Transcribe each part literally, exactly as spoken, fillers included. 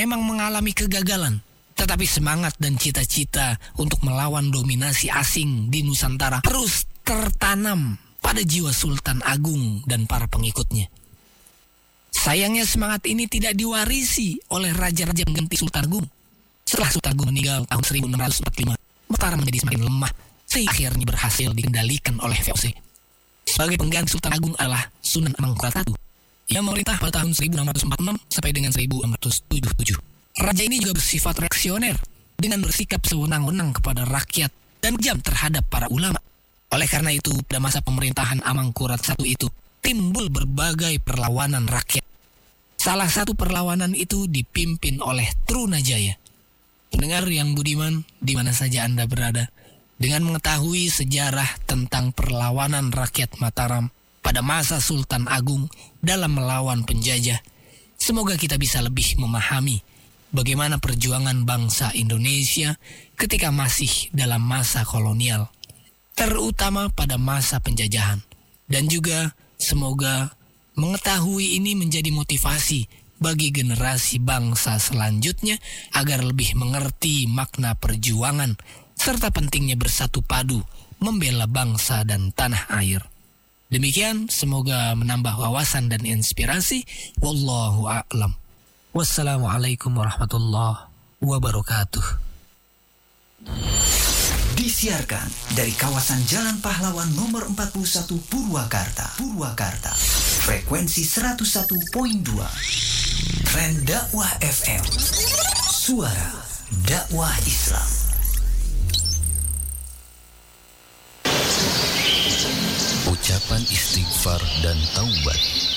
memang mengalami kegagalan, tetapi semangat dan cita-cita untuk melawan dominasi asing di Nusantara terus tertanam pada jiwa Sultan Agung dan para pengikutnya. Sayangnya semangat ini tidak diwarisi oleh raja-raja pengganti Sultan Agung. Setelah Sultan Agung meninggal tahun seribu enam ratus empat puluh lima, Mataram menjadi semakin lemah, sehingga akhirnya berhasil dikendalikan oleh V O C. Sebagai pengganti Sultan Agung adalah Sunan Amangkurat satu. Ia memerintah pada tahun seribu enam ratus empat puluh enam sampai dengan seribu enam ratus tujuh puluh tujuh. Raja ini juga bersifat reaksioner dengan bersikap sewenang-wenang kepada rakyat dan kejam terhadap para ulama. Oleh karena itu, pada masa pemerintahan Amangkurat satu itu timbul berbagai perlawanan rakyat. Salah satu perlawanan itu dipimpin oleh Trunajaya. Pendengar yang budiman, di mana saja Anda berada, dengan mengetahui sejarah tentang perlawanan rakyat Mataram pada masa Sultan Agung dalam melawan penjajah, semoga kita bisa lebih memahami bagaimana perjuangan bangsa Indonesia ketika masih dalam masa kolonial, terutama pada masa penjajahan. Dan juga semoga mengetahui ini menjadi motivasi bagi generasi bangsa selanjutnya agar lebih mengerti makna perjuangan serta pentingnya bersatu padu membela bangsa dan tanah air. Demikian, semoga menambah wawasan dan inspirasi. Wallahu a'lam. Wassalamualaikum warahmatullahi wabarakatuh. Disiarkan dari kawasan Jalan Pahlawan nomor empat puluh satu Purwakarta. Purwakarta. Frekuensi seratus satu koma dua. Tren Dakwah F M. Suara dakwah Islam. Ucapan istighfar dan taubat.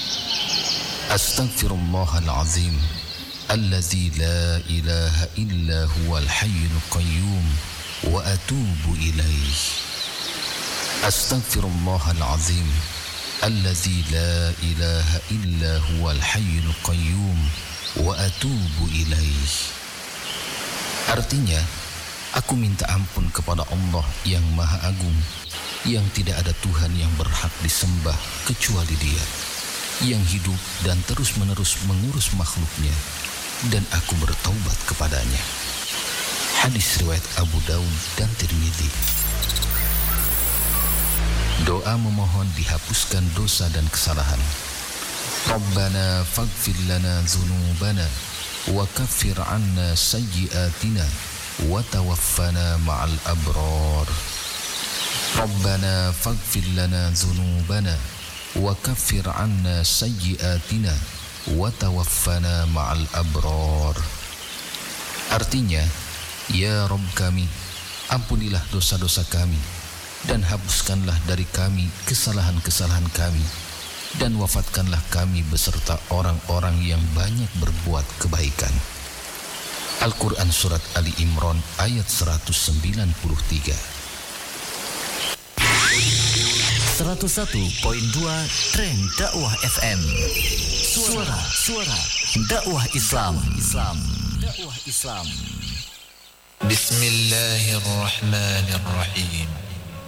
Astaghfirullahalazim allazi la ilaha illa huwal hayyul qayyum wa atubu ilaih. Astaghfirullahalazim allazi la ilaha illa huwal hayyul qayyum wa atubu ilaih. Artinya, aku minta ampun kepada Allah yang Maha Agung, yang tidak ada Tuhan yang berhak disembah kecuali Dia, yang hidup dan terus-menerus mengurus makhluknya, dan aku bertaubat kepadanya. Hadis riwayat Abu Daud dan Tirmidzi. Doa memohon dihapuskan dosa dan kesalahan. Rabbana faghfir lana dzunubana wa kaffir 'anna sayyi'atina wa tawaffana ma'al abrar. Rabbana faghfir lana dzunubana wa kaffir 'anna sayyi'atina wa tawaffana ma'al abrar. Artinya, ya Rabb kami, ampunilah dosa-dosa kami dan hapuskanlah dari kami kesalahan-kesalahan kami, dan wafatkanlah kami beserta orang-orang yang banyak berbuat kebaikan. Al-Quran Surat Ali Imran ayat seratus sembilan puluh tiga. seratus satu koma dua Tren Dakwah F M. Suara Suara Dakwah Islam. Islam. Dakwah Islam. Bismillahirrahmanirrahim.